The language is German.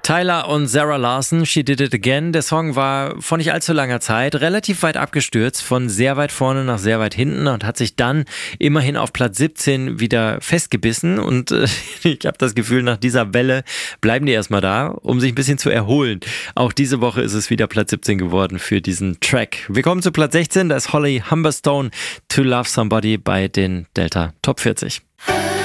Tyler und Sarah Larson, She Did It Again. Der Song war vor nicht allzu langer Zeit relativ weit abgestürzt, von sehr weit vorne nach sehr weit hinten und hat sich dann immerhin auf Platz 17 wieder festgebissen. Und ich habe das Gefühl, nach dieser Welle bleiben die erstmal da, um sich ein bisschen zu erholen. Auch diese Woche ist es wieder Platz 17 geworden für diesen Track. Wir kommen zu Platz 16, da ist Holly Humberstone, To Love Somebody bei den Delta Top 40.